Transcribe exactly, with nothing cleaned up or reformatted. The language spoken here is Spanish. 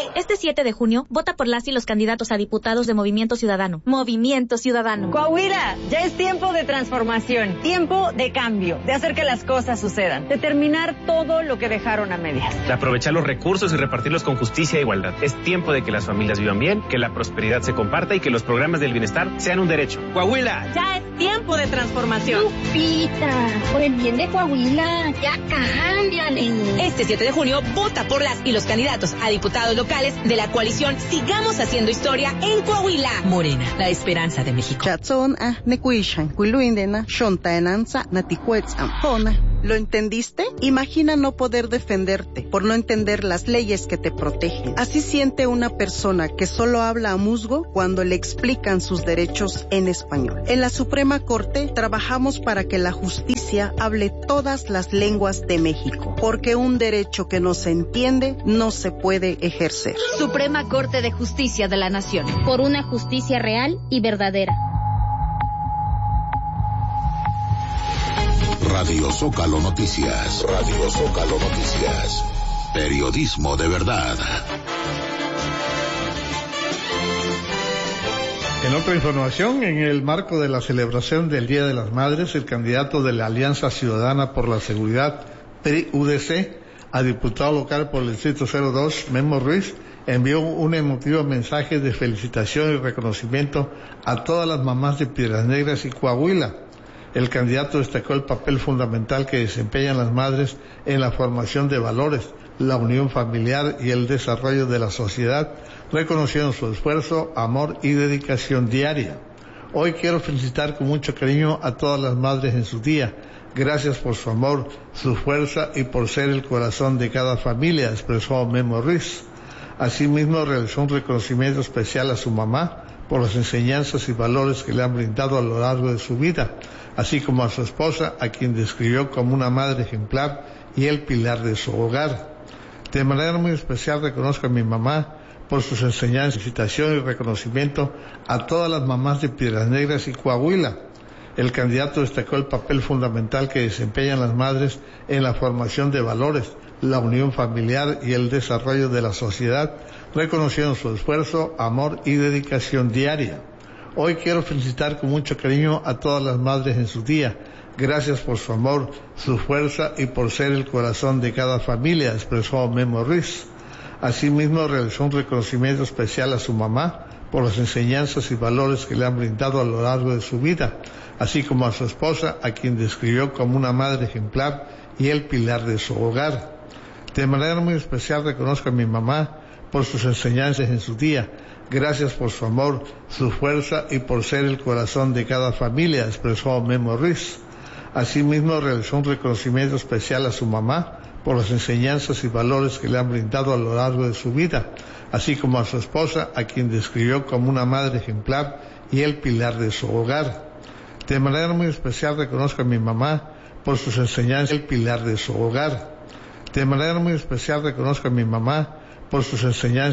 Este siete de junio, vota por las y los candidatos a diputados de Movimiento Ciudadano. Movimiento Ciudadano. Coahuila, ya es tiempo de transformación, tiempo de cambio, de hacer que las cosas sucedan, de terminar todo lo que dejaron a medias. De aprovechar los recursos y repartirlos con justicia e igualdad. Es tiempo de que las familias vivan bien, que la prosperidad se comparta y que los programas del bienestar sean un derecho. Coahuila. Ya es tiempo de transformación. Lupita, por el bien de Coahuila, ya cámbiale. Este siete de junio, vota por las y los candidatos a diputados locales de la coalición Sigamos Haciendo Historia en Coahuila. Morena, la esperanza de México. ¿Lo entendiste? Imagina no poder defenderte por no entender las leyes que te protegen. Así siente una persona que solo habla a musgo cuando le explican sus derechos en español. En la Suprema Corte trabajamos para que la justicia hable todas las lenguas de México, porque un derecho que no se entiende no se puede ejercer. Suprema Corte de Justicia de la Nación. Por una justicia real y verdadera. Radio Zócalo Noticias. Radio Zócalo Noticias. Periodismo de verdad. En otra información, en el marco de la celebración del Día de las Madres, el candidato de la Alianza Ciudadana por la Seguridad, P R I U D C, a diputado local por el Distrito cero dos, Memo Ruiz, envió un emotivo mensaje de felicitación y reconocimiento a todas las mamás de Piedras Negras y Coahuila. El candidato destacó el papel fundamental que desempeñan las madres en la formación de valores, la unión familiar y el desarrollo de la sociedad, reconociendo su esfuerzo, amor y dedicación diaria. Hoy quiero felicitar con mucho cariño a todas las madres en su día. Gracias por su amor, su fuerza y por ser el corazón de cada familia, expresó Memo Ruiz. Asimismo, realizó un reconocimiento especial a su mamá por las enseñanzas y valores que le han brindado a lo largo de su vida, así como a su esposa, a quien describió como una madre ejemplar y el pilar de su hogar. De manera muy especial reconozco a mi mamá por sus enseñanzas, felicitación y reconocimiento a todas las mamás de Piedras Negras y Coahuila. El candidato destacó el papel fundamental que desempeñan las madres en la formación de valores, la unión familiar y el desarrollo de la sociedad, reconociendo su esfuerzo, amor y dedicación diaria. Hoy quiero felicitar con mucho cariño a todas las madres en su día. Gracias por su amor, su fuerza y por ser el corazón de cada familia, expresó Memo Ruiz. Asimismo, realizó un reconocimiento especial a su mamá por las enseñanzas y valores que le han brindado a lo largo de su vida, así como a su esposa, a quien describió como una madre ejemplar y el pilar de su hogar. De manera muy especial reconozco a mi mamá por sus enseñanzas en su día. Gracias por su amor, su fuerza y por ser el corazón de cada familia, expresó Memo Ruiz. Asimismo, realizó un reconocimiento especial a su mamá por las enseñanzas y valores que le han brindado a lo largo de su vida, así como a su esposa, a quien describió como una madre ejemplar y el pilar de su hogar. De manera muy especial reconozco a mi mamá por sus enseñanzas y el pilar de su hogar. De manera muy especial reconozco a mi mamá por sus enseñanzas